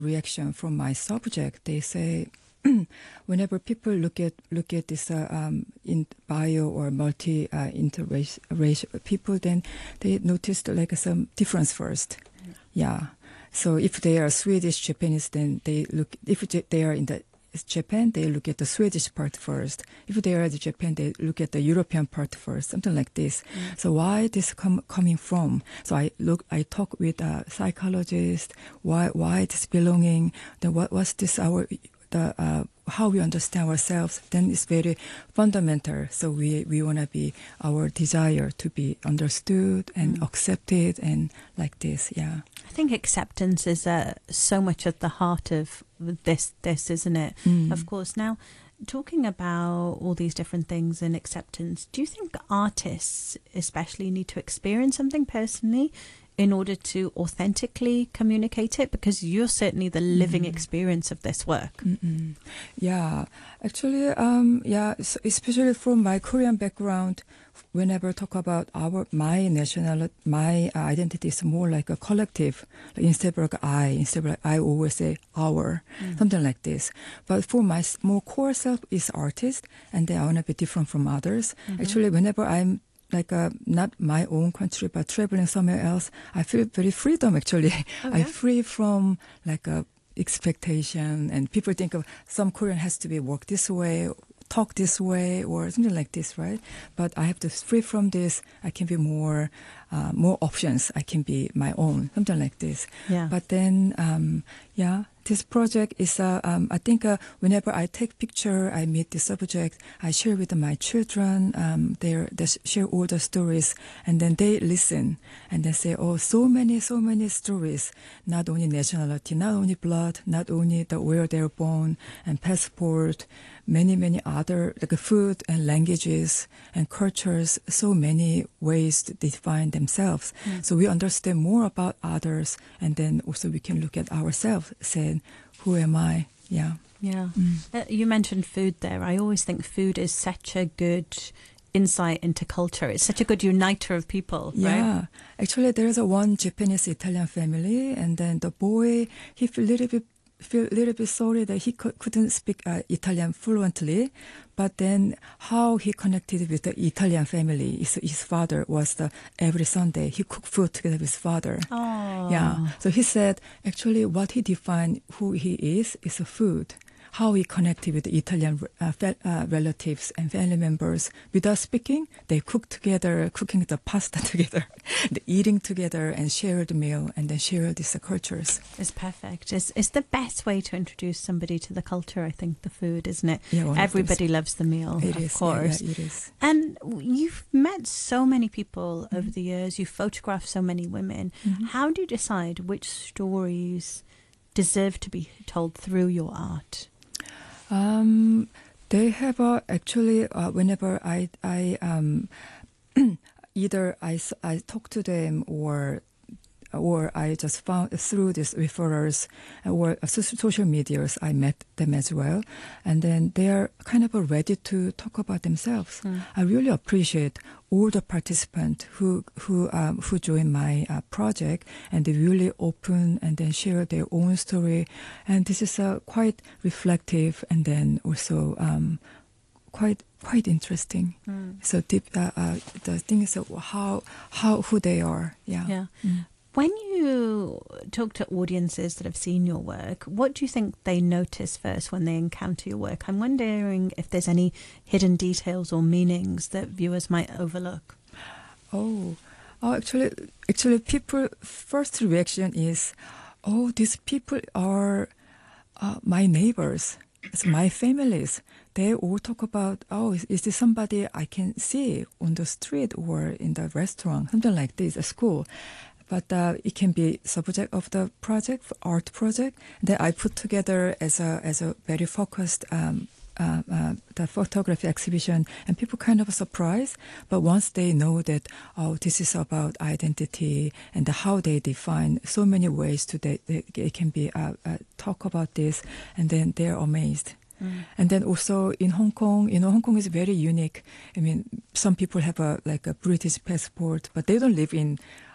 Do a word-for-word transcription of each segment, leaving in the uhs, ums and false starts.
reaction from my subject. They say whenever people look at look at this uh, um, in bio or multi uh, interracial people, then they noticed like some difference first. Mm. Yeah. So if they are Swedish Japanese, then they look. If they are in the Japan, they look at the Swedish part first. If they are in Japan, they look at the European part first. Something like this. Mm. So why this com- coming from? So I look. I talk with a psychologist. Why why this belonging? Then what was this our the uh, how we understand ourselves, then it's very fundamental. So we, we want to be, our desire to be understood and mm. accepted and like this, yeah. I think acceptance is uh, so much at the heart of this, this isn't it? Mm. Of course. Now, talking about all these different things and acceptance, do you think artists especially need to experience something personally in order to authentically communicate it? Because you're certainly the living mm. experience of this work. Mm-mm. Yeah, actually, um, yeah, so especially from my Korean background, whenever I talk about our my national, my identity is more like a collective. Like instead of like I, instead of like I always say our, mm. something like this. But for my more core self is artist, and then I want to be different from others. Mm-hmm. Actually, whenever I'm like uh, not my own country, but traveling somewhere else, I feel very freedom actually. Oh, yeah? I'm free from like a expectation, and people think of some Korean has to be work this way, talk this way, or something like this, right? But I have to free from this. I can be more, uh, more options. I can be my own, something like this. Yeah. But then, um, yeah. This project is, uh, um, I think, uh, whenever I take picture, I meet the subject, I share with my children, um, they share all the stories, and then they listen, and they say, oh, so many, so many stories, not only nationality, not only blood, not only the where they're born, and passport, many, many other, like food and languages and cultures, so many ways to define themselves. Mm. So we understand more about others, and then also we can look at ourselves, say, who am I? Yeah. Yeah. Mm. Uh, you mentioned food there. I always think food is such a good insight into culture. It's such a good uniter of people, yeah. right? Yeah. Actually, there is a one Japanese-Italian family, and then the boy, he feel a little bit feel a little bit sorry that he co- couldn't speak uh, Italian fluently, but then how he connected with the Italian family, his, his father was the, every Sunday he cooked food together with his father. Oh. Yeah. So he said, actually what he defined who he is, is a food. How he connected with the Italian uh, fa- uh, relatives and family members. Without speaking, they cook together, cooking the pasta together, the eating together, and share the meal, and then share these uh, cultures. It's perfect. It's, it's the best way to introduce somebody to the culture, I think, the food, isn't it? Yeah, everybody loves the meal, it of is, course. Yeah, yeah, it is. And you've met so many people mm-hmm. over the years. You've photographed so many women. Mm-hmm. How do you decide which stories deserve to be told through your art? Um, they have uh, actually, uh, whenever I, I um, either I, I talk to them or or I just found through these referrals or social medias, I met them as well. And then they are kind of ready to talk about themselves. Mm. I really appreciate all the participants who who um, who joined my uh, project, and they really open and then share their own story. And this is uh, quite reflective, and then also um, quite quite interesting. Mm. So deep. Uh, uh, the thing is uh, how how who they are. Yeah. Yeah. Mm. When you talk to audiences that have seen your work, what do you think they notice first when they encounter your work? I'm wondering if there's any hidden details or meanings that viewers might overlook. Oh, oh actually, actually, people first reaction is, oh, these people are uh, my neighbors. It's my families. They all talk about, oh, is, is this somebody I can see on the street or in the restaurant, something like this, at school. But uh, it can be subject of the project, art project, that I put together as a as a very focused um, uh, uh, the photography exhibition, and people kind of surprised. But once they know that, oh, this is about identity and the, how they define so many ways to they, they it can be uh, uh, talk about this, and then they're amazed. Mm. And then also in Hong Kong, you know, Hong Kong is very unique. I mean, some people have a like a British passport, but they don't live in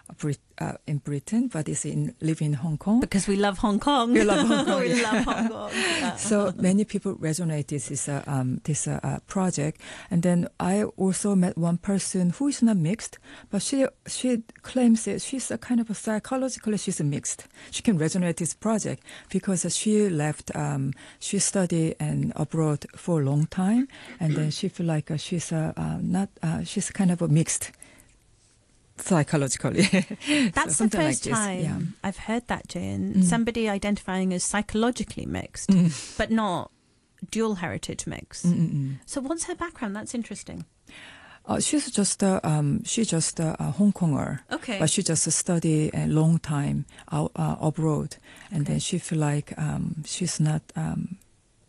Brit- uh, in Britain, but is in live in Hong Kong. Because we love Hong Kong. We love Hong Kong. we yeah. love Hong Kong. Yeah. So many people resonate this is a um, this uh, uh, project, and then I also met one person who is not mixed, but she she claims that she's a kind of a psychologically she's a mixed. She can resonate this project because she left um, she studied and abroad for a long time, and then she feel like uh, she's uh, uh, not uh, she's kind of a mixed. Psychologically. That's so the first like time yeah. I've heard that, Jane. Mm. Somebody identifying as psychologically mixed, Mm. but not dual heritage mixed. Mm-mm. So what's her background? That's interesting. Uh, she's just uh, um, she's just uh, a Hong Konger. Okay. But she just studied a long time out, uh, abroad, and Okay. then she feel like um, she's not um,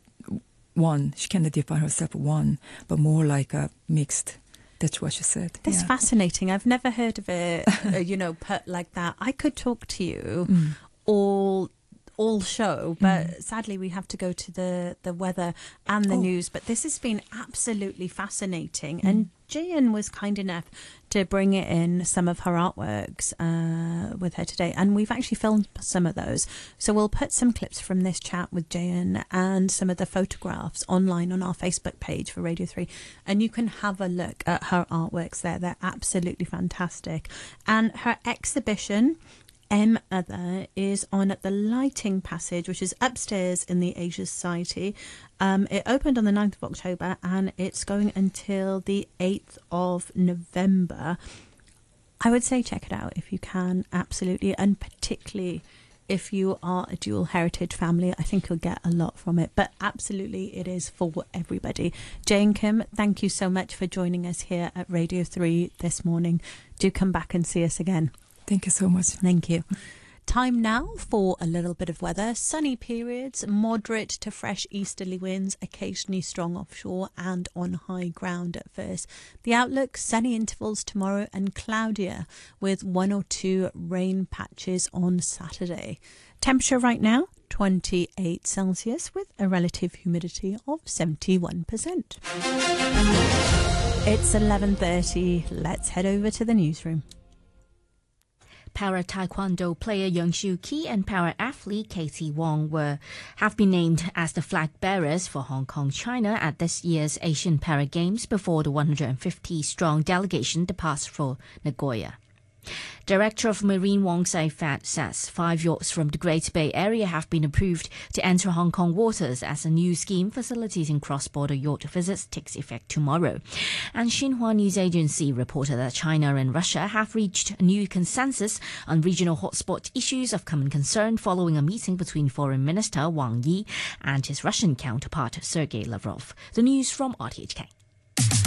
one. She cannot define herself one, but more like a mixed. That's what she said. That's yeah. fascinating. I've never heard of it, uh, you know, put like that. I could talk to you Mm. all all show, but Mm. sadly we have to go to the, the weather and the Oh. news. But this has been absolutely fascinating. Mm. And Jian was kind enough to bring it in some of her artworks uh, with her today. And we've actually filmed some of those. So we'll put some clips from this chat with Jian and some of the photographs online on our Facebook page for Radio three. And you can have a look at her artworks there. They're absolutely fantastic. And her exhibition, M Other, is on at the Lighting Passage, which is upstairs in the Asia Society. Um, it opened on the ninth of October and it's going until the eighth of November. I would say check it out if you can, absolutely, and particularly if you are a dual heritage family. I think you'll get a lot from it, but absolutely it is for everybody. Jane Kim, thank you so much for joining us here at Radio three this morning. Do come back and see us again. Thank you so much. Thank you. Time now for a little bit of weather. Sunny periods, moderate to fresh easterly winds, occasionally strong offshore and on high ground at first. The outlook, sunny intervals tomorrow and cloudier with one or two rain patches on Saturday. Temperature right now, twenty-eight Celsius with a relative humidity of seventy-one percent. It's eleven thirty. Let's head over to the newsroom. Para-Taekwondo player Yang Shu-Ki and para-athlete Katie Wong were have been named as the flag bearers for Hong Kong, China at this year's Asian Para Games before the one hundred fifty strong delegation departs for Nagoya. Director of Marine Wong Sai-Fat says five yachts from the Greater Bay Area have been approved to enter Hong Kong waters as a new scheme facilitating cross-border yacht visits takes effect tomorrow. And Xinhua News Agency reported that China and Russia have reached a new consensus on regional hotspot issues of common concern following a meeting between Foreign Minister Wang Yi and his Russian counterpart Sergei Lavrov. The news from R T H K.